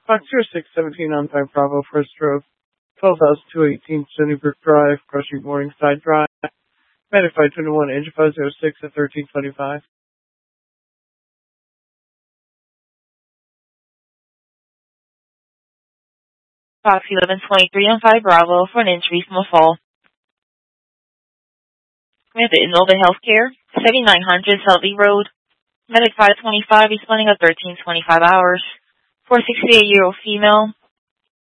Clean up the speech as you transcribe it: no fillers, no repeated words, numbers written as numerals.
Fox 0617 on 5 Bravo, first stroke, 12,218 Sunnybrook Drive, Crushing Morningside Drive, Medic 521, engine 506 at 1325. Fox 1123 on 5 Bravo for an injury from a fall. We have the Innova Healthcare, 7900 Selby Road, Medic 525 responding at 1325 hours. For a 68-year-old female,